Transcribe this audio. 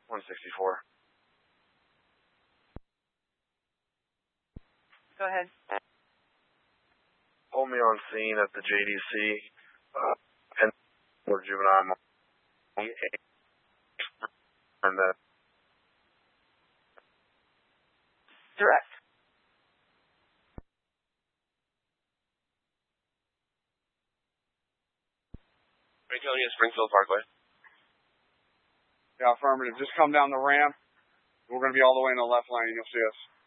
164. Go ahead. Hold me on scene at the JDC, and for juvenile. And Direct. Franconia, Springfield Parkway. Yeah, affirmative. Just come down the ramp. We're going to be all the way in the left lane. You'll see us.